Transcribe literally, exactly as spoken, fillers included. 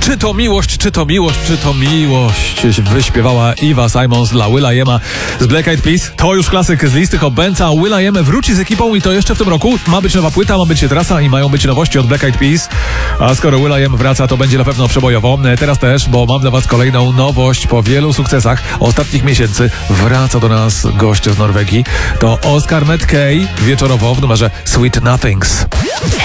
Czy to miłość, czy to miłość, czy to miłość? Wyśpiewała Eva Simons dla will.i.ama z Black Eyed Peas. To już klasyk z listy Hobbenca. will.i.am wróci z ekipą i to jeszcze w tym roku. Ma być nowa płyta, ma być trasa i mają być nowości od Black Eyed Peas. A skoro will.i.am wraca, to będzie na pewno przebojowo. Teraz też, bo mam dla was kolejną nowość. Po wielu sukcesach ostatnich miesięcy wraca do nas gość z Norwegii. To Oscar Matt Kay wieczorowo w numerze Sweet Nothings.